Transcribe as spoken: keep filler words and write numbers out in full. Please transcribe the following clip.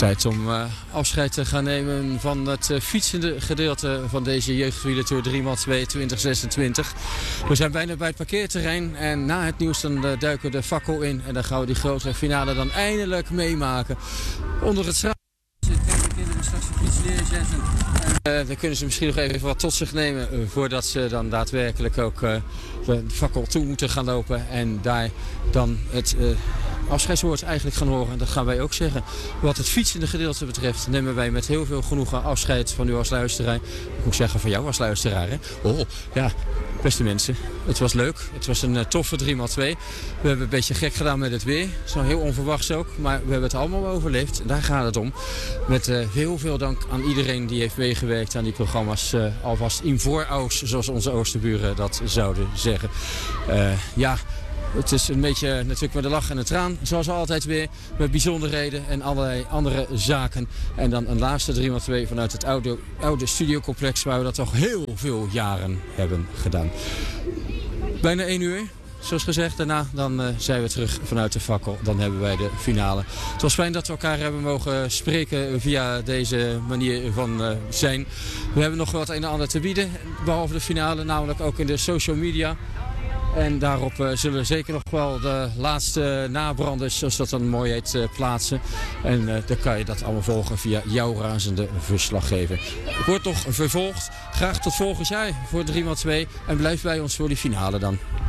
Tijd om uh, afscheid te gaan nemen van het uh, fietsende gedeelte van deze jeugdwielertour drie maal twee twintig zesentwintig. We zijn bijna bij het parkeerterrein en na het nieuws dan uh, duiken we de fakkel in. En dan gaan we die grote finale dan eindelijk meemaken. Onder het straat. De kinderen straks de fiets neerzetten. En uh, dan kunnen ze misschien nog even wat tot zich nemen uh, voordat ze dan daadwerkelijk ook uh, de fakkel toe moeten gaan lopen. En daar dan het uh, afscheidswoord eigenlijk gaan horen. En dat gaan wij ook zeggen. Wat het fietsende gedeelte betreft nemen wij met heel veel genoegen afscheid van u als luisteraar. Ik moet zeggen van jou als luisteraar. Hè? Oh, ja. Beste mensen, het was leuk. Het was een uh, toffe drie maal twee. We hebben een beetje gek gedaan met het weer. Zo heel onverwachts ook. Maar we hebben het allemaal overleefd. En daar gaat het om. Met uh, heel veel dank aan iedereen die heeft meegewerkt aan die programma's. Uh, alvast in vooroos, zoals onze oosterburen dat zouden zeggen. Uh, ja... Het is een beetje natuurlijk met een lach en een traan, zoals altijd weer, met bijzonderheden en allerlei andere zaken. En dan een laatste drie maal twee vanuit het oude, oude studiocomplex waar we dat toch heel veel jaren hebben gedaan. Bijna één uur, zoals gezegd. Daarna dan, uh, zijn we terug vanuit de fakkel. Dan hebben wij de finale. Het was fijn dat we elkaar hebben mogen spreken via deze manier van uh, zijn. We hebben nog wat een en ander te bieden, behalve de finale, namelijk ook in de social media. En daarop uh, zullen we zeker nog wel de laatste nabranders, zoals dat dan mooi heet, uh, plaatsen. En uh, dan kan je dat allemaal volgen via jouw razende verslaggever. Wordt nog vervolgd. Graag tot volgend jaar voor drie maal twee. En blijf bij ons voor die finale dan.